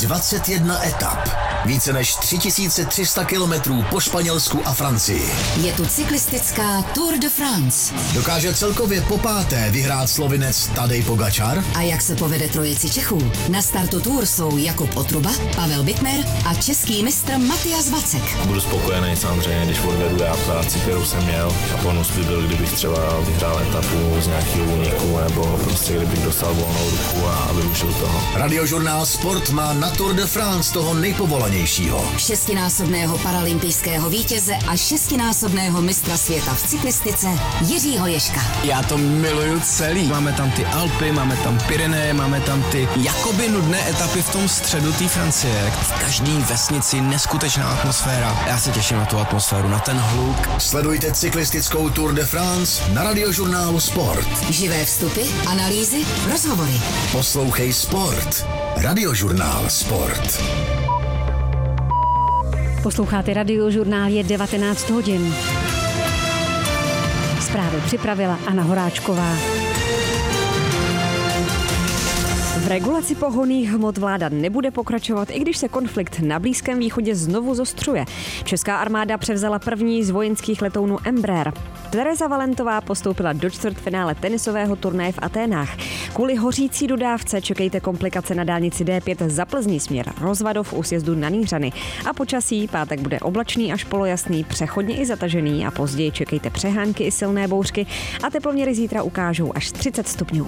21 etap. Více než 3300 kilometrů po Španělsku a Francii. Je tu cyklistická Tour de France. Dokáže celkově popáté vyhrát Slovinec Tadej Pogačar? A jak se povede trojici Čechů? Na startu Tour jsou Jakub Otruba, Pavel Bittner a český mistr Matyas Vacek. Budu spokojený samozřejmě, když odvedu já práci, kterou jsem měl. A bonus by byl, kdybych třeba vyhrál etapu z nějakého úniku, nebo prostě kdybych dostal volnou ruku a využil toho. Radiožurnál Sport má na Tour de France toho nejpovolanějšího. 6násobného paralympijského vítěze a 6násobného mistra světa v cyklistice Jiřího Ježka. Já to miluju celý. Máme tam ty Alpy, máme tam Pyreneje, máme tam ty jakoby nudné etapy v tom středu té Francie. V každý vesnici neskutečná atmosféra. Já se těším na tu atmosféru, na ten hluk. Sledujte cyklistickou Tour de France na Radiožurnálu Sport. Živé vstupy, analýzy, rozhovory. Poslouchej Sport. Radiožurnál Sport. Posloucháte Radiožurnál, je 19 hodin. Zprávy připravila Anna Horáčková. V regulaci pohonných hmot vláda nebude pokračovat, i když se konflikt na Blízkém východě znovu zostřuje. Česká armáda převzala první z vojenských letounů Embraer. Tereza Valentová postoupila do čtvrtfinále tenisového turnaje v Aténách. Kvůli hořící dodávce čekejte komplikace na dálnici D5 za Plzní směr Rozvadov u sjezdu na Nýřany. A počasí pátek bude oblačný až polojasný, přechodně i zatažený a později čekejte přehánky i silné bouřky a teploměry zítra ukážou až 30 stupňů.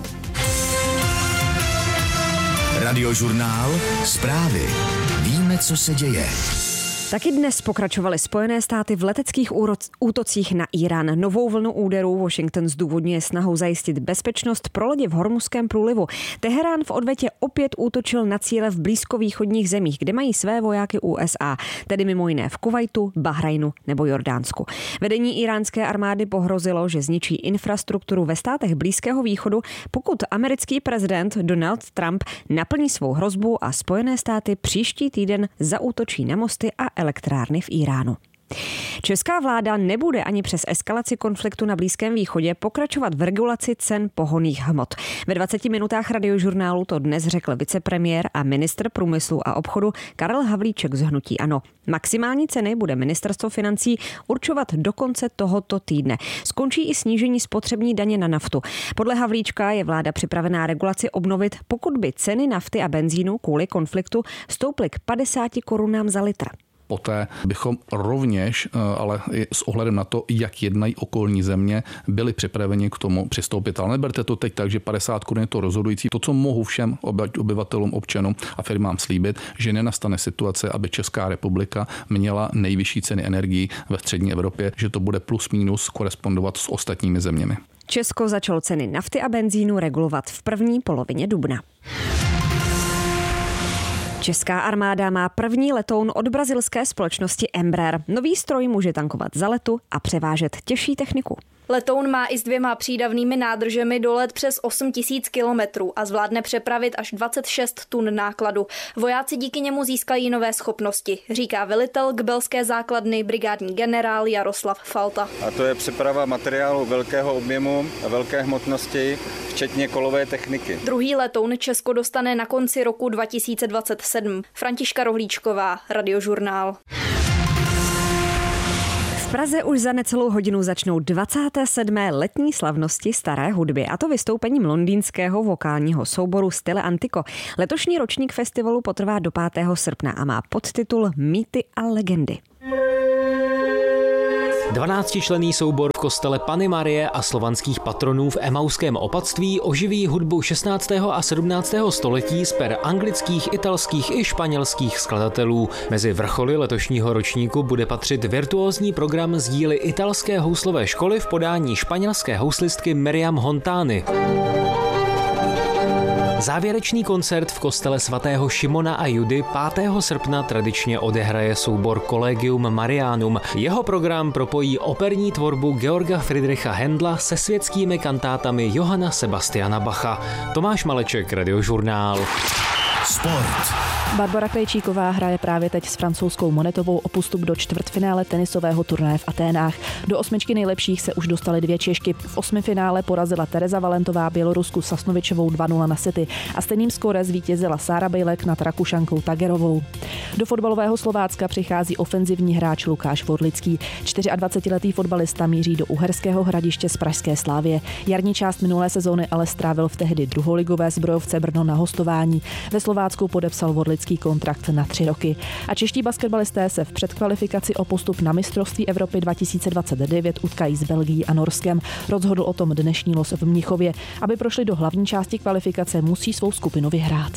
Radiožurnál Zprávy. Víme, co se děje. Taky dnes pokračovaly Spojené státy v leteckých útocích na Irán. Novou vlnu úderů Washington zdůvodňuje snahou zajistit bezpečnost pro lodě v Hormuzském průlivu. Teherán v odvetě opět útočil na cíle v blízkovýchodních zemích, kde mají své vojáky USA, tedy mimo jiné v Kuvajtu, Bahrajnu nebo Jordánsku. Vedení iránské armády pohrozilo, že zničí infrastrukturu ve státech Blízkého východu, pokud americký prezident Donald Trump naplní svou hrozbu a Spojené státy příští týden zaútočí na mosty a elektrárny v Iránu. Česká vláda nebude ani přes eskalaci konfliktu na Blízkém východě pokračovat v regulaci cen pohonných hmot. Ve 20 minutách Radiožurnálu to dnes řekl vicepremiér a ministr průmyslu a obchodu Karel Havlíček z hnutí ANO. Maximální ceny bude ministerstvo financí určovat do konce tohoto týdne. Skončí i snížení spotřební daně na naftu. Podle Havlíčka je vláda připravená regulaci obnovit, pokud by ceny nafty a benzínu kvůli konfliktu stouply k 50 korunám za litr. Poté bychom rovněž, ale i s ohledem na to, jak jednají okolní země, byli připraveni k tomu přistoupit. Ale neberte to teď tak, že 50 korun je to rozhodující. To, co mohu všem obyvatelům, občanům a firmám slíbit, že nenastane situace, aby Česká republika měla nejvyšší ceny energií ve střední Evropě, že to bude plus minus korespondovat s ostatními zeměmi. Česko začalo ceny nafty a benzínu regulovat v první polovině dubna. Česká armáda má první letoun od brazilské společnosti Embraer. Nový stroj může tankovat za letu a převážet těžší techniku. Letoun má i s 2 přídavnými nádržemi dolet přes 8000 kilometrů a zvládne přepravit až 26 tun nákladu. Vojáci díky němu získají nové schopnosti, říká velitel Kbelské základny brigádní generál Jaroslav Falta. A to je přeprava materiálu velkého objemu a velké hmotnosti, včetně kolové techniky. Druhý letoun Česko dostane na konci roku 2027. Františka Rohlíčková, Radiožurnál. V Praze už za necelou hodinu začnou 27. letní slavnosti staré hudby, a to vystoupením londýnského vokálního souboru Stile Antico. Letošní ročník festivalu potrvá do 5. srpna a má podtitul Mýty a legendy. 12členný soubor v kostele Panny Marie a slovanských patronů v Emauském opatství oživí hudbu 16. a 17. století z per anglických, italských i španělských skladatelů. Mezi vrcholy letošního ročníku bude patřit virtuózní program z díly italské houslové školy v podání španělské houslistky Miriam Hontány. Závěrečný koncert v kostele svatého Šimona a Judy 5. srpna tradičně odehraje soubor Collegium Marianum. Jeho program propojí operní tvorbu Georga Friedricha Händla se světskými kantátami Johanna Sebastiana Bacha. Tomáš Maleček, Radiožurnál. Sport. Barbora Krejčíková hraje právě teď s francouzskou Monetovou o postup do čtvrtfinále tenisového turnaje v Aténách. Do 8 nejlepších se už dostaly 2 Češky. V 8. finále porazila Tereza Valentová Bělorusku Sasnovičovou 2-0 na sety a stejným skóre zvítězila Sára Bejlek nad Rakušankou Tagerovou. Do fotbalového Slovácka přichází ofenzivní hráč Lukáš Vodlický. 24letý fotbalista míří do Uherského Hradiště z pražské Slávie. Jarní část minulé sezóny ale strávil v tehdy druholigové Zbrojovce Brno na hostování. Ve Slovácku podepsal Vodlický kontrakt na 3 roky. A čeští basketbalisté se v předkvalifikaci o postup na mistrovství Evropy 2029 utkají s Belgií a Norskem. Rozhodl o tom dnešní los v Mnichově. Aby prošli do hlavní části kvalifikace, musí svou skupinu vyhrát.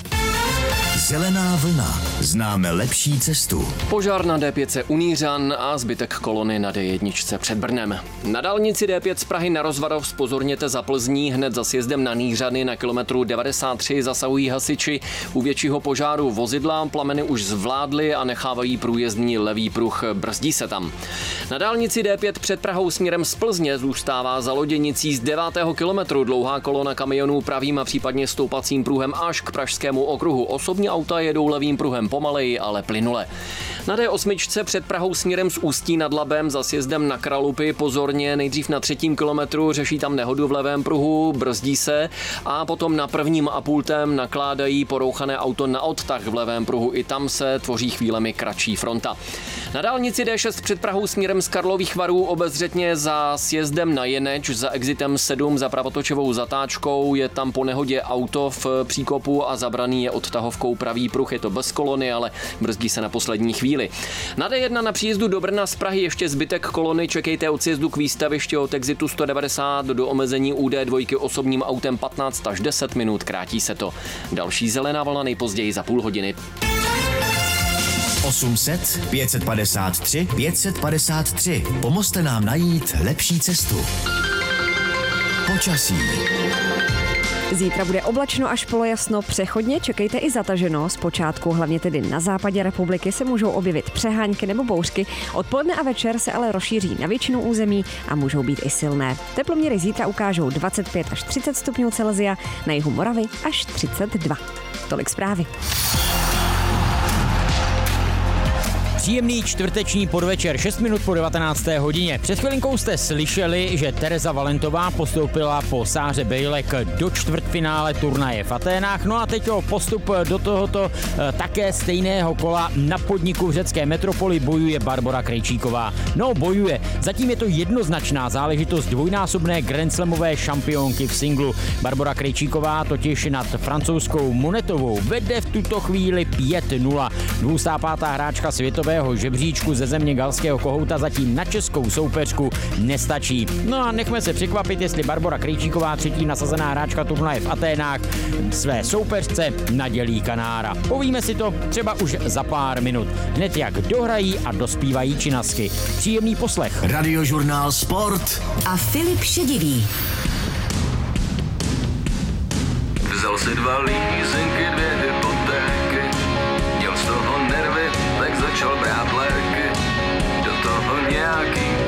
Zelená vlna. Známe lepší cestu. Požár na D5 u Nířan a zbytek kolony na D1 před Brnem. Na dálnici D5 z Prahy na Rozvadov zpozorněte za Plzní, hned za sjezdem na Nířany na kilometru 93 zasahují hasiči. U většího požáru vozidla plameny už zvládly a nechávají průjezdný levý pruh, brzdí se tam. Na dálnici D5 před Prahou směrem z Plzně zůstává za Loděnicí z 9. kilometru dlouhá kolona kamionů pravým a případně stoupacím pruhem až k Pražskému okruhu. Osobní auta jedou levým pruhem pomaleji, ale plynule. Na D8 před Prahou směrem z Ústí nad Labem za sjezdem na Kralupy pozorně nejdřív na 3. kilometru řeší tam nehodu v levém pruhu, brzdí se a potom na 1,5 nakládají porouchané auto na odtah v levém pruhu. I tam se tvoří chvílemi kratší fronta. Na dálnici D6 před Prahou směrem z Karlových Varů obezřetně za sjezdem na Jeneč za exitem 7 za pravotočovou zatáčkou je tam po nehodě auto v příkopu a zabraný je odtahovkou pravý pruh. Je to bez kolony, ale brzdí se na poslední chvíli. Na D1 na příjezdu do Brna z Prahy ještě zbytek kolony. Čekejte od sjezdu k výstavišti od exitu 190 do omezení u D2 osobním autem 15 až 10 minut. Krátí se to. Další zelená vlna nejpozději za půl hodiny. 800 553 553. Pomozte nám najít lepší cestu. Počasí. Zítra bude oblačno až polojasno, přechodně čekejte i zataženo. Zpočátku hlavně tedy na západě republiky se můžou objevit přehánky nebo bouřky. Odpoledne a večer se ale rozšíří na většinu území a můžou být i silné. Teploměry zítra ukážou 25 až 30 stupňů Celsia, na jihu Moravy až 32. Tolik zprávy. Příjemný čtvrteční podvečer, 6 minut po 19. hodině. Před chvilinkou jste slyšeli, že Tereza Valentová postoupila po Sáře Bejlek do čtvrtfinále turnaje v Aténách. No a teď o postup do tohoto také stejného kola na podniku v řecké metropoli bojuje Barbora Krejčíková. No bojuje, zatím je to jednoznačná záležitost dvojnásobné grandslamové šampionky v singlu. Barbora Krejčíková totiž nad francouzskou Monetovou vede v tuto chvíli 5-0. 205. hráčka světového žebříčku ze země galského kohouta zatím na českou soupeřku nestačí. No a nechme se překvapit, jestli Barbora Krejčíková, třetí nasazená hráčka turnaje v Aténách, své soupeřce nadělí kanára. Povíme si to třeba už za pár minut. Hned jak dohrají a dospívají činasky. Příjemný poslech. Radiožurnál Sport a Filip Šedivý. Vzal si 2 lízenky